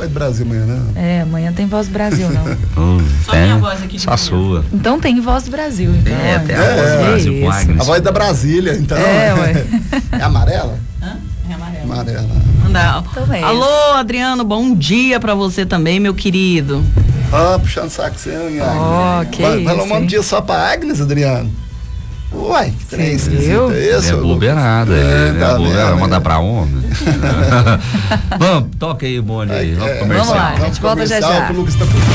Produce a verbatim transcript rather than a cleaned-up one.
Voz do Brasil amanhã, né? É, amanhã tem Voz do Brasil, não. Hum, Só tem, minha voz aqui de só a manhã. sua. Então tem Voz do Brasil, então. É, tem a É, voz do é Brasil com isso. Agnes. A voz da Brasília, então. É, ué. É amarela? Hã? É amarelo. Amarela. Manda. Então é Alô, Adriano, bom dia pra você também, meu querido. Ó, puxando saco seu, hein, Agnes? Ó, que vai, isso, vai lá um hein? dia só pra Agnes, Adriano? Uai, que trem Você esquisito viu? é É esse? ô, bobeirada, Lucas? é, tá é bobeirada, vendo, mandar né? pra onde? Vamos, toca aí o bonde aí, vamos É, comercial. Vamos lá, a gente volta já comercial, já. que o Lucas tá por